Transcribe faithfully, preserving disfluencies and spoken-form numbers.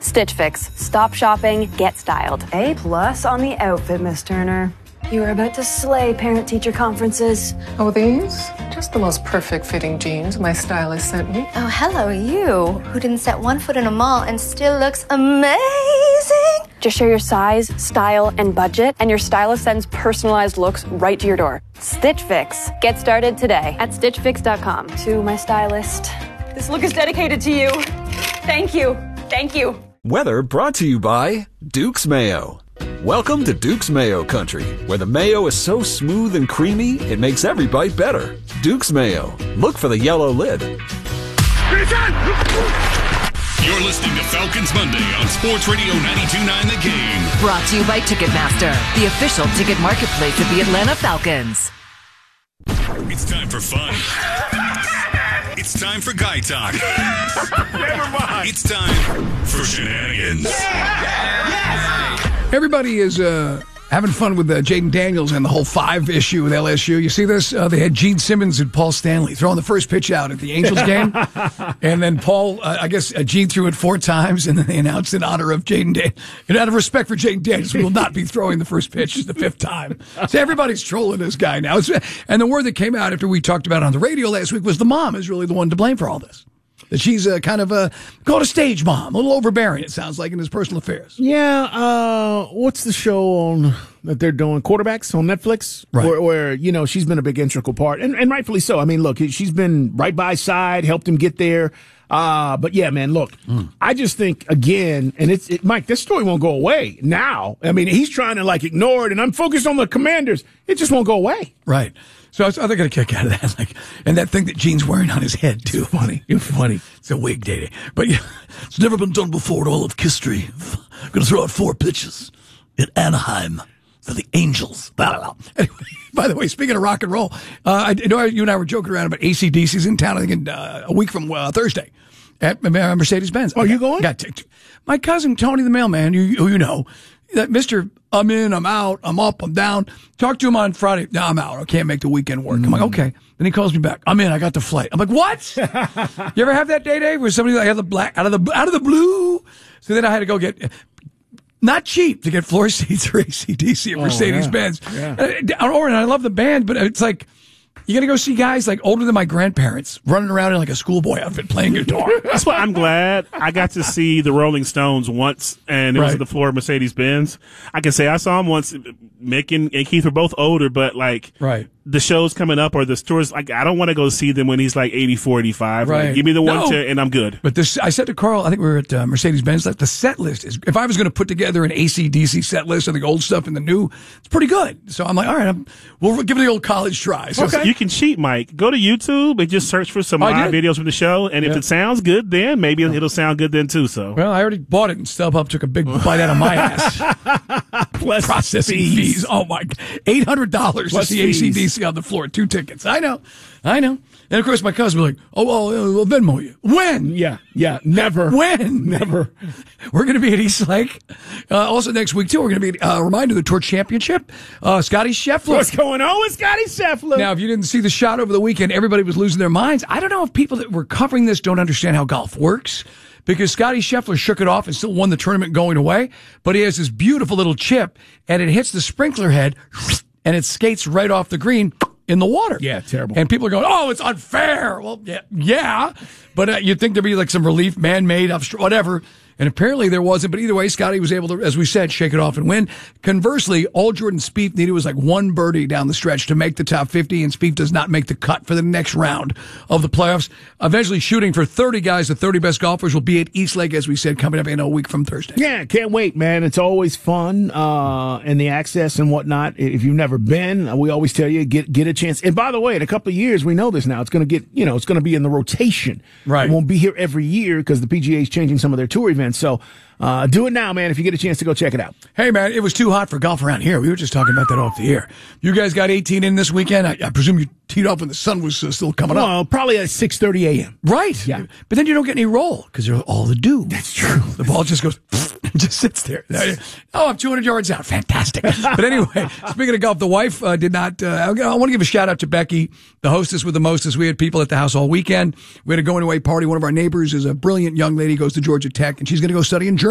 Stitch Fix. Stop shopping, get styled. A plus on the outfit, Miss Turner. You are about to slay parent-teacher conferences. Oh, these? Just the most perfect fitting jeans my stylist sent me. Oh, hello, you, who didn't set one foot in a mall and still looks amazing. Just share your size, style, and budget, and your stylist sends personalized looks right to your door. Stitch Fix. Get started today at stitch fix dot com. To my stylist, this look is dedicated to you. Thank you. Thank you. Weather brought to you by Duke's Mayo. Welcome to Duke's Mayo Country, where the mayo is so smooth and creamy, it makes every bite better. Duke's Mayo. Look for the yellow lid. You're listening to Falcons Monday on Sports Radio ninety-two point nine The Game. Brought to you by Ticketmaster, the official ticket marketplace of the Atlanta Falcons. It's time for fun. It's time for guy talk. Never mind. It's time for shenanigans. Yeah. Yes. Everybody is uh, having fun with uh, Jaden Daniels and the whole five issue with L S U. You see this? Uh, they had Gene Simmons and Paul Stanley throwing the first pitch out at the Angels game. And then Paul, uh, I guess uh, Gene threw it four times, and then they announced in honor of Jaden Daniels. And out of respect for Jaden Daniels, we will not be throwing the first pitch the fifth time. So everybody's trolling this guy now. It's, and the word that came out after we talked about it on the radio last week was the mom is really the one to blame for all this. That she's a kind of a, called a stage mom, a little overbearing, it sounds like, in his personal affairs. Yeah, uh, what's the show on that they're doing? Quarterbacks on Netflix? Right. Where, where, you know, she's been a big integral part, and, and rightfully so. I mean, look, she's been right by his side, helped him get there. Uh, but yeah, man, look, mm. I just think, again, and it's, it, Mike, this story won't go away now. I mean, he's trying to, like, ignore it, and I'm focused on the Commanders. It just won't go away. Right. So I was, I think I got a kick out of that, like, and that thing that Gene's wearing on his head too. It's funny, it's funny. It's a wig, Day Day. But yeah, it's never been done before in all of history. I'm going to throw out four pitches in Anaheim for the Angels. Blah, blah, blah. Anyway, by the way, speaking of rock and roll, uh, I you know you and I were joking around about A C D C's in town. I think in uh, a week from uh, Thursday at Mercedes-Benz. Oh, you going? Got t- t- my cousin Tony the mailman, you, who you know. That Mister I'm in, I'm out, I'm up, I'm down. Talk to him on Friday. No, I'm out. I can't make the weekend work. Mm. I'm like, okay. Then he calls me back. I'm in. I got the flight. I'm like, what? You ever have that day, Dave, where somebody like out of the black, out of the out of the blue? So then I had to go get not cheap to get floor seats for A C D C at oh, Mercedes-Benz. Yeah. Yeah. Or and I love the band, but it's like. You gotta go see guys like older than my grandparents running around in like a schoolboy outfit playing guitar. That's why I'm glad I got to see the Rolling Stones once, and it right. was at the floor of Mercedes-Benz. I can say I saw them once. Mick and, and Keith were both older, but like right. the shows coming up or the tours, like I don't want to go see them when he's like eighty-four, eighty-five. Right. Like, give me the one no. chair and I'm good. But this, I said to Carl, I think we were at uh, Mercedes-Benz, like the set list is, if I was going to put together an A C D C set list of the old stuff and the new, it's pretty good. So I'm like, all right, I'm, we'll give it the old college try. So okay. You can cheat, Mike. Go to YouTube and just search for some oh, live videos from the show. And if yeah. it sounds good, then maybe it'll sound good then too. So well, I already bought it and StubHub took a big bite out of my ass. Plus processing fees. fees. Oh my, eight hundred dollars to see fees. A C D C on the floor. Two tickets. I know. I know. And of course my cousin was like, oh, well, uh, we'll Venmo you. When? Yeah. Yeah. Never. When? Never. We're going to be at East Lake. Uh, also next week too, we're going to be at, uh, reminder the Torch Championship. Uh, Scotty Scheffler. What's going on with Scotty Scheffler? Now, if you didn't see the shot over the weekend, everybody was losing their minds. I don't know if people that were covering this don't understand how golf works. Because Scotty Scheffler shook it off and still won the tournament going away. But he has this beautiful little chip, and it hits the sprinkler head, and it skates right off the green in the water. Yeah, terrible. And people are going, oh, it's unfair. Well, yeah, yeah. But uh, you'd think there'd be like some relief, man-made, obstru- whatever. And apparently there wasn't. But either way, Scotty was able to, as we said, shake it off and win. Conversely, all Jordan Spieth needed was like one birdie down the stretch to make the top fifty, and Spieth does not make the cut for the next round of the playoffs. Eventually shooting for thirty guys. The thirty best golfers will be at East Lake, as we said, coming up in a week from Thursday. Yeah, can't wait, man. It's always fun, uh, and the access and whatnot. If you've never been, we always tell you, get get a chance. And by the way, in a couple of years, we know this now. It's going to get, you know, it's going to be in the rotation. Right. It won't be here every year because the P G A is changing some of their tour events. So, Uh, do it now, man, if you get a chance to go check it out. Hey, man, it was too hot for golf around here. We were just talking about that off the air. You guys got eighteen in this weekend? I, I presume you teed off when the sun was uh, still coming well, up. Well, probably at six thirty a.m. Right. Yeah. But then you don't get any roll because you're all the dew. That's true. The ball just goes, and just sits there. Oh, I'm two hundred yards out. Fantastic. But anyway, speaking of golf, the wife uh, did not, uh, I want to give a shout out to Becky, the hostess with the mostest. We had people at the house all weekend. We had a going away party. One of our neighbors is a brilliant young lady, goes to Georgia Tech, and she's going to go study in Germany.